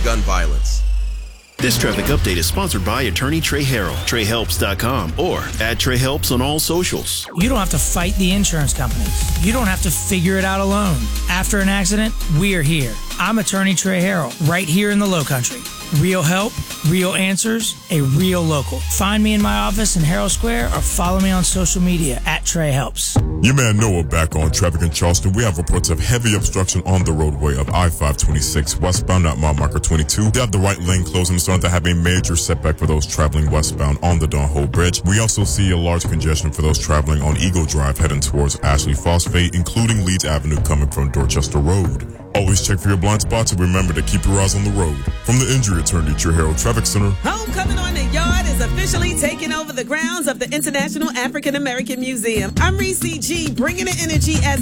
gun violence. This traffic update is sponsored by attorney Trey Harrell, TreyHelps.com, or at Trey Helps on all socials. You don't have to fight the insurance companies. You don't have to figure it out alone. After an accident, we're here. I'm attorney Trey Harrell, right here in the Lowcountry. Real help, real answers, a real local. Find me in my office in Herald Square or follow me on social media at Trey Helps. Your man Noah back on traffic in Charleston. We have reports of heavy obstruction on the roadway of I-526 westbound at mile marker 22. They have the right lane closed and starting to have a major setback for those traveling westbound on the Don Hope Bridge. We also see a large congestion for those traveling on Eagle Drive heading towards Ashley Phosphate, including Leeds Avenue coming from Dorchester Road. Always check for your blind spots and remember to keep your eyes on the road. From the injury attorney at your Herald Traffic Center. Homecoming on the Yard is officially taking over the grounds of the International African American Museum. I'm Reese G, bringing the energy as